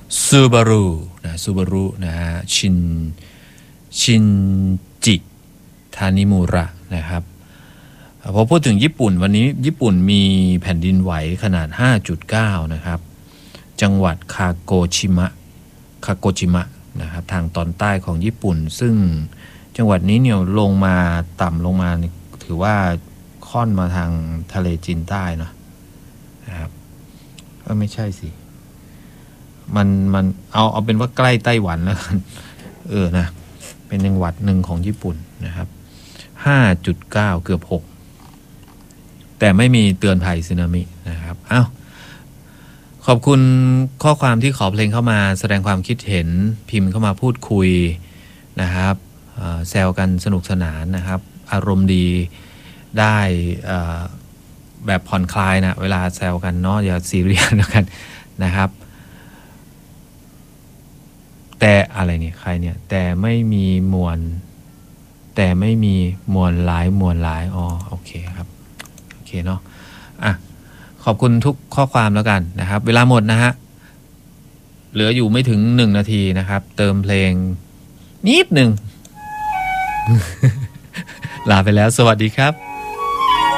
ซูบารุนะซูบารุนะฮะชินจิทานิมูระนะครับพอพูดถึงญี่ปุ่นวันนี้ญี่ปุ่นมีแผ่นดินไหวขนาด 5.9 นะครับจังหวัดคาโกชิมะนะครับทางตอนใต้ของญี่ปุ่นซึ่งจังหวัดนี้เนี่ยลงมาต่ำลงมาถือว่าค่อนมาทางทะเลจีนใต้นะครับก็ไม่ใช่สิมันเอาเป็นว่าใกล้ไต้หวันแล้วกันนะเป็นจังหวัดหนึ่งของญี่ปุ่นนะครับ 5.9 เกือบ6แต่ไม่มีเตือนภัยสึนามินะครับขอบคุณข้อความที่ขอเพลงเข้ามาแสดงความคิดเห็นพิมพ์เข้ามาพูดคุยนะครับแซวกันสนุกสนานนะครับอารมณ์ดีได้แบบผ่อนคลายนะเวลาแซวกันเนาะอย่าซีเรียสแล้วกันนะครับแต่อะไรเนี่ยใครเนี่ยแต่ไม่มีมวลหลายโอเคครับโอเคเนาะขอบคุณทุกข้อความแล้วกันนะครับเวลาหมดนะฮะเหลืออยู่ไม่ถึง1 นาทีนะครับเติมเพลงนิดหนึ่ง ลาไปแล้วสวัสดีครับ